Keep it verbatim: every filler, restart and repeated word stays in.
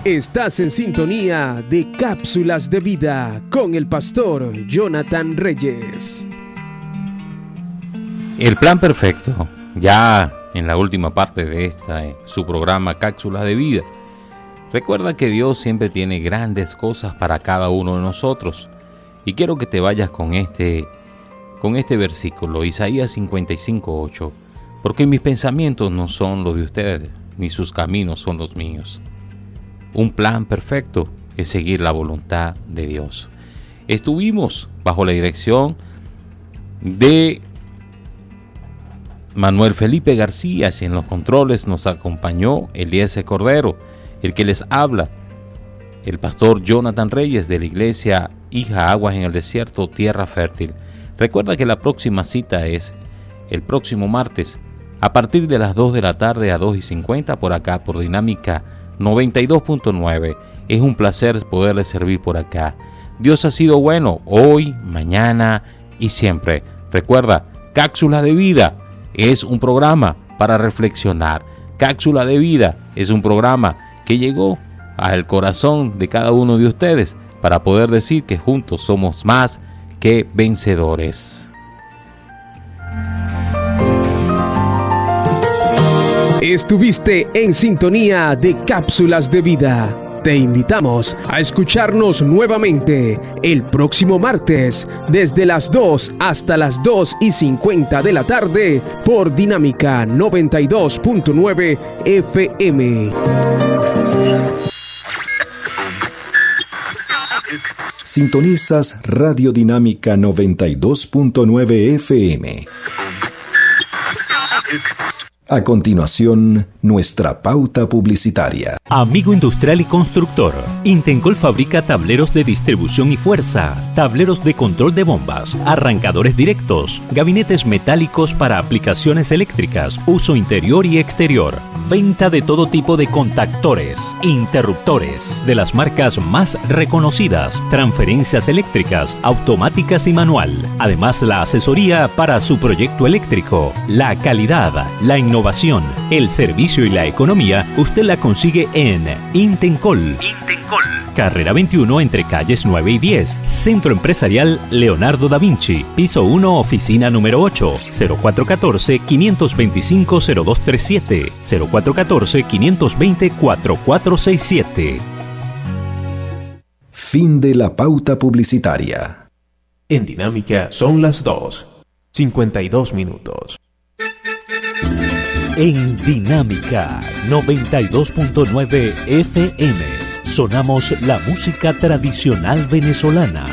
Estás en sintonía de Cápsulas de Vida con el pastor Jonathan Reyes. El plan perfecto, ya en la última parte de esta, eh, su programa Cápsulas de Vida. Recuerda que Dios siempre tiene grandes cosas para cada uno de nosotros. Y quiero que te vayas con este, con este versículo, Isaías cincuenta y cinco, ocho. Porque mis pensamientos no son los de ustedes, ni sus caminos son los míos. Un plan perfecto es seguir la voluntad de Dios. Estuvimos bajo la dirección de Manuel Felipe García, y en los controles nos acompañó Eliezer Cordero, el que les habla, el pastor Jonathan Reyes de la iglesia Hija Aguas en el Desierto, Tierra Fértil. Recuerda que la próxima cita es el próximo martes, a partir de las dos de la tarde a dos y cincuenta por acá, por Dinámica noventa y dos punto nueve. Es un placer poderles servir por acá. Dios ha sido bueno hoy, mañana y siempre. Recuerda, Cápsula de Vida es un programa para reflexionar. Cápsula de Vida es un programa que llegó al corazón de cada uno de ustedes para poder decir que juntos somos más que vencedores. Estuviste en sintonía de Cápsulas de Vida. Te invitamos a escucharnos nuevamente el próximo martes desde las dos hasta las dos y cincuenta de la tarde por Dinámica noventa y dos punto nueve F M. Sintonizas Radio Dinámica noventa y dos punto nueve F M. A continuación, nuestra pauta publicitaria. Amigo industrial y constructor, Intencol fabrica tableros de distribución y fuerza, tableros de control de bombas, arrancadores directos, gabinetes metálicos para aplicaciones eléctricas, uso interior y exterior, venta de todo tipo de contactores, interruptores, de las marcas más reconocidas, transferencias eléctricas, automáticas y manual. Además, la asesoría para su proyecto eléctrico, la calidad, la innovación, el servicio y la economía, usted la consigue en Intencol. Intencol. Carrera veintiuno entre calles nueve y diez. Centro Empresarial Leonardo da Vinci. Piso uno, oficina número ocho. cero cuatro uno cuatro, cinco dos cinco, cero dos tres siete. cero cuatro uno cuatro, cinco dos cero, cuatro cuatro seis siete. Fin de la pauta publicitaria. En Dinámica son las dos, cincuenta y dos minutos. En Dinámica noventa y dos punto nueve F M sonamos la música tradicional venezolana